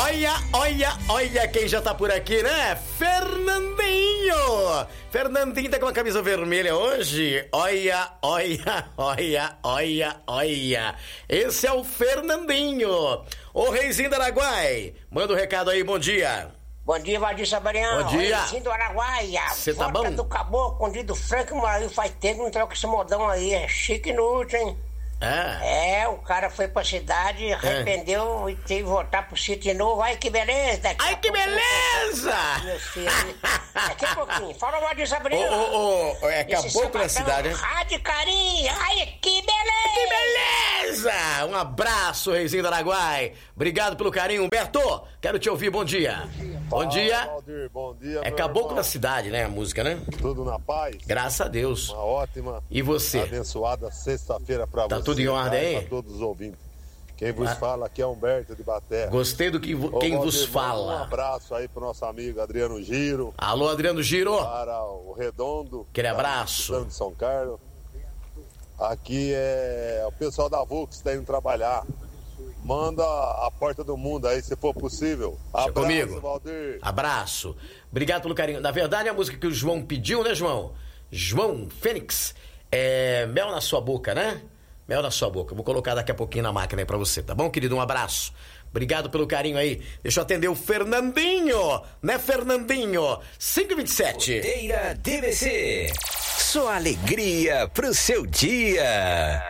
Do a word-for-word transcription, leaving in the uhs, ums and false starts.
Olha, olha, olha quem já tá por aqui, né? Fernandinho! Fernandinho tá com a camisa vermelha hoje. Olha, olha, olha, olha, olha. Esse é o Fernandinho. Ô, Reizinho do Araguai, manda um recado aí, bom dia. Bom dia, Valdir Sabarião. Bom dia. Reizinho do Araguaia. Você tá bom? Do Caboclo, Condido Franco, Marinho faz tempo, não troca esse modão aí. É chique e inútil, hein? Ah. É, o cara foi pra cidade, arrependeu é. e teve que voltar pro sítio novo. Ai, que beleza! Daqui Ai, que beleza! Meu filho, daqui a pouquinho. Fala, Valdir Sabarião. Ô, ô, ô, é Caboclo na cidade, né? Rádio Carinho. Ai, que beleza! Que beleza! Um abraço, Reizinho do Araguai. Obrigado pelo carinho, Humberto. Quero te ouvir, bom dia. Bom Fala, dia. Valdir, bom dia. É Caboclo na cidade, né, a música, né? Tudo na paz? Graças a Deus. Uma ótima. E você? Abençoada sexta-feira pra Tá você. tudo em ordem aí? Pra todos os ouvintes. Quem vos Ah. fala aqui é Humberto de Baté. Gostei do que vo- Ô, quem Valdir, vos fala. Um abraço aí pro nosso amigo Adriano Giro. Alô, Adriano Giro. Para o Redondo. Aquele tá abraço. De São Carlos. Aqui é o pessoal da Vux que tá indo trabalhar. Manda a porta do mundo aí, se for possível. Deixa Abraço, comigo. Valdir. Abraço. Obrigado pelo carinho. Na verdade, a música que o João pediu, né, João? João Fênix. É Mel na Sua Boca, né? Mel na Sua Boca. Vou colocar daqui a pouquinho na máquina aí pra você, tá bom, querido? Um abraço. Obrigado pelo carinho aí. Deixa eu atender o Fernandinho, né, Fernandinho? cinco e vinte e sete. Bandeira D B C. Sua alegria pro seu dia.